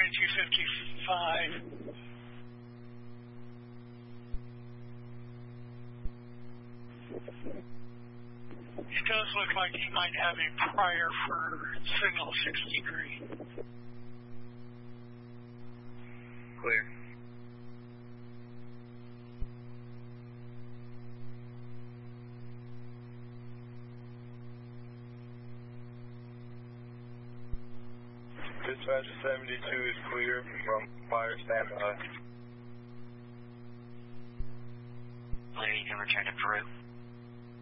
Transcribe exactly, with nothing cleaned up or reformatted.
seventy-two fifty-five. It does look like he might have a prior for signal six degree. Clear. Dispatcher seventy-two is clear from fire standby. Clear, you can return to Peru.